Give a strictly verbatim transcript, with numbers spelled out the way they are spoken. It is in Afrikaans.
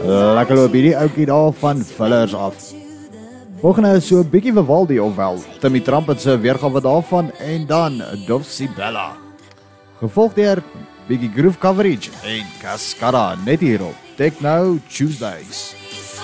Lekker loop hierdie oukie daar van Villers af. Volgende is so 'n bietjie Vivaldi ofwel Timmy Trumpet se weergawe daarvan en dan Dovsie Bella. Gevolg deur bietjie groove coverage en Cascada net hier op Techno Tuesdays.